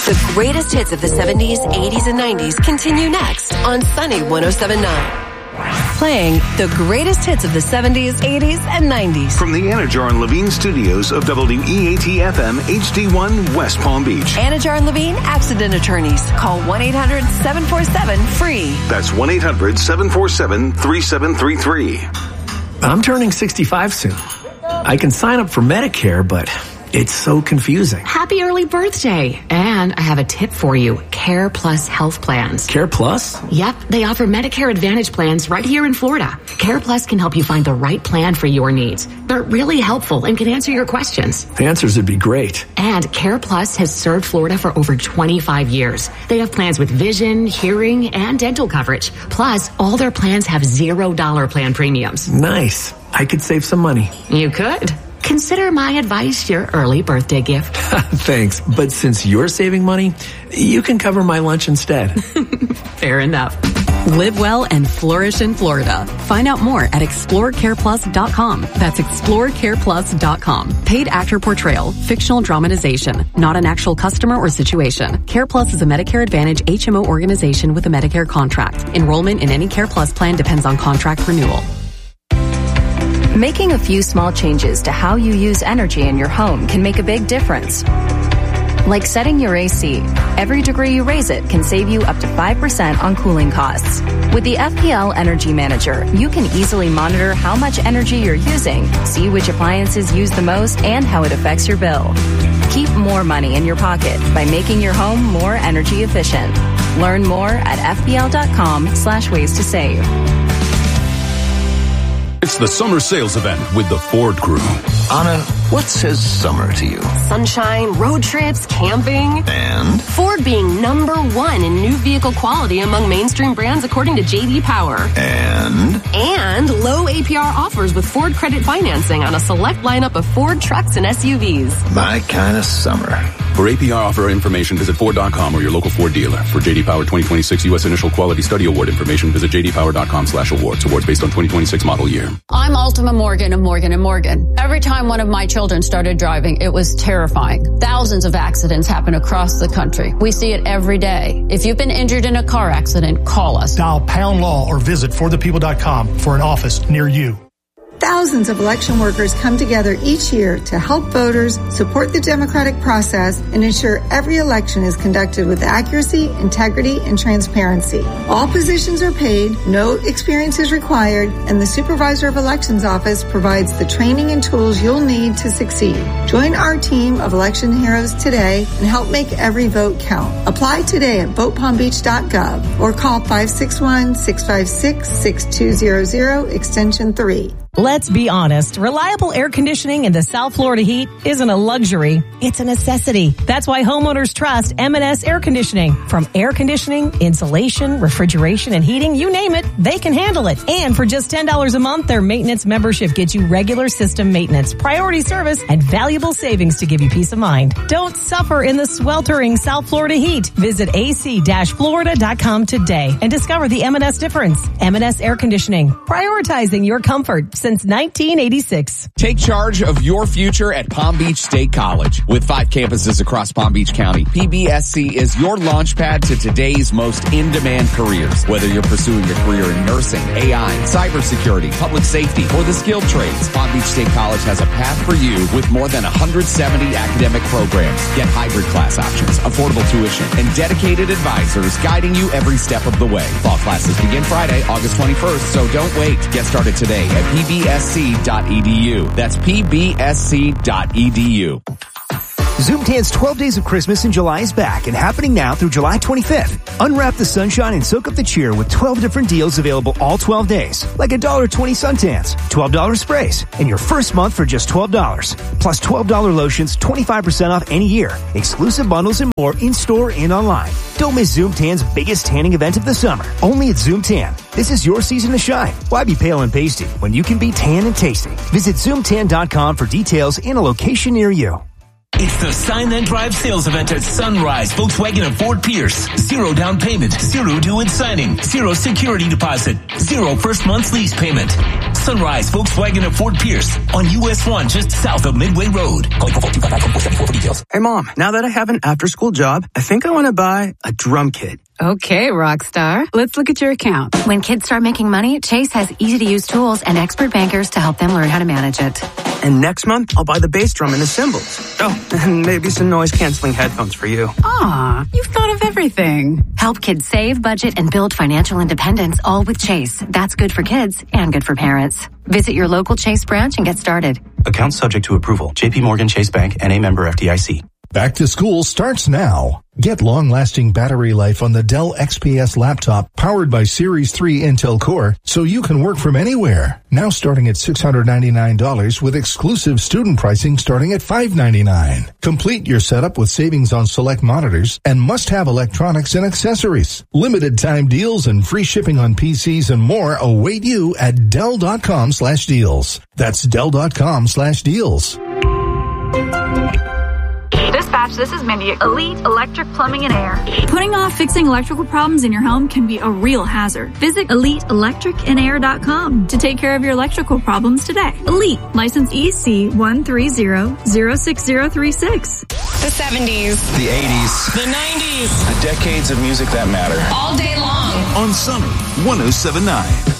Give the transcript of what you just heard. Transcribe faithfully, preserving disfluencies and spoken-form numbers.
The greatest hits of the seventies, eighties, and nineties continue next on Sunny one oh seven point nine. Playing the greatest hits of the seventies, eighties, and nineties. From the Anajar and Levine studios of W E A T F M H D one West Palm Beach. Anajar and Levine Accident Attorneys. Call one eight hundred seven four seven free. That's one eight hundred seven four seven three seven three three. I'm turning sixty-five soon. I can sign up for Medicare, but it's so confusing. Happy early birthday. And I have a tip for you. Care Plus Health Plans. Care Plus? Yep, they offer Medicare Advantage plans right here in Florida. Care Plus can help you find the right plan for your needs. They're really helpful and can answer your questions. The answers would be great. And Care Plus has served Florida for over twenty-five years. They have plans with vision, hearing, and dental coverage. Plus, all their plans have zero dollar plan premiums. Nice. I could save some money. You could. Consider my advice your early birthday gift. Thanks, but since you're saving money, you can cover my lunch instead. Fair enough. Live well and flourish in Florida. Find out more at explore care plus dot com. That's explore care plus dot com. Paid actor portrayal, fictional dramatization, not an actual customer or situation. Care Plus is a Medicare Advantage H M O organization with a Medicare contract. Enrollment in any Care Plus plan depends on contract renewal. Making a few small changes to how you use energy in your home can make a big difference. Like setting your A C. Every degree you raise it can save you up to five percent on cooling costs. With the F P L Energy Manager, you can easily monitor how much energy you're using, see which appliances use the most, and how it affects your bill. Keep more money in your pocket by making your home more energy efficient. Learn more at F P L dot com slash ways to save. It's the summer sales event with the Ford Crew. Anna, what says summer to you? Sunshine, road trips, camping. And? Ford being number one in new vehicle quality among mainstream brands according to J D Power. And? And low A P R offers with Ford credit financing on a select lineup of Ford trucks and S U Vs. My kind of summer. For A P R offer information, visit Ford dot com or your local Ford dealer. For J D Power twenty twenty-six U S Initial Quality Study Award information, visit J D Power dot com slash awards. Awards based on twenty twenty-six model year. I'm Ultima Morgan of Morgan and Morgan. Every time one of my children started driving, it was terrifying. Thousands of accidents happen across the country. We see it every day. If you've been injured in a car accident, call us. Dial pound law or visit for the people dot com for an office near you. Thousands of election workers come together each year to help voters, support the democratic process, and ensure every election is conducted with accuracy, integrity, and transparency. All positions are paid, no experience is required, and the Supervisor of Elections Office provides the training and tools you'll need to succeed. Join our team of election heroes today and help make every vote count. Apply today at vote palm beach dot gov or call five six one, six five six, six two zero zero, extension three. Let's be honest, reliable air conditioning in the South Florida heat isn't a luxury, it's a necessity. That's why homeowners trust M and S Air Conditioning. From air conditioning, insulation, refrigeration, and heating, you name it, they can handle it. And for just ten dollars a month, their maintenance membership gets you regular system maintenance, priority service, and valuable savings to give you peace of mind. Don't suffer in the sweltering South Florida heat. Visit A C Florida dot com today and discover the M and S difference. M and S Air Conditioning, prioritizing your comfort since nineteen eighty-six. Take charge of your future at Palm Beach State College. With five campuses across Palm Beach County, P B S C is your launch pad to today's most in-demand careers. Whether you're pursuing a career in nursing, A I, cybersecurity, public safety, or the skilled trades, Palm Beach State College has a path for you with more than one hundred seventy academic programs. Get hybrid class options, affordable tuition, and dedicated advisors guiding you every step of the way. Fall classes begin Friday, August twenty-first, so don't wait. Get started today at P B S C dot E D U. That's P B S C dot E D U. Zoomtan's twelve Days of Christmas in July is back and happening now through July twenty-fifth. Unwrap the sunshine and soak up the cheer with twelve different deals available all twelve days. Like one dollar twenty suntans, twelve dollars sprays, and your first month for just twelve dollars. Plus twelve dollars lotions, twenty-five percent off any year. Exclusive bundles and more in-store and online. Don't miss Zoomtan's biggest tanning event of the summer. Only at Zoomtan. This is your season to shine. Why be pale and pasty when you can be tan and tasty? Visit zoom tan dot com for details and a location near you. It's the Sign Then Drive sales event at Sunrise, Volkswagen of Fort Pierce. Zero down payment, zero due at signing, zero security deposit, zero first month's lease payment. Sunrise Volkswagen of Fort Pierce on U S one just south of Midway Road. Call four two five five four seven four for details. Hey, Mom, now that I have an after-school job, I think I want to buy a drum kit. Okay, Rockstar. Let's look at your account. When kids start making money, Chase has easy-to-use tools and expert bankers to help them learn how to manage it. And next month, I'll buy the bass drum and the cymbals. Oh, and maybe some noise-canceling headphones for you. Aw, you've thought of everything. Help kids save, budget, and build financial independence, all with Chase. That's good for kids and good for parents. Visit your local Chase branch and get started. Account subject to approval. J P Morgan Chase Bank and a member F D I C. Back to school starts now. Get long-lasting battery life on the Dell X P S laptop powered by Series three Intel Core so you can work from anywhere. Now starting at six hundred ninety-nine dollars with exclusive student pricing starting at five hundred ninety-nine dollars. Complete your setup with savings on select monitors and must-have electronics and accessories. Limited time deals and free shipping on P Cs and more await you at Dell.com slash deals. That's Dell.com slash deals. Dispatch, this is Mindy, Elite Electric Plumbing and Air. Putting off fixing electrical problems in your home can be a real hazard. Visit elite electric and air dot com to take care of your electrical problems today. Elite, license E C one three zero zero six zero three six. The seventies. The eighties. The nineties. The decades of music that matter. All day long. On Sunny one oh seven point nine.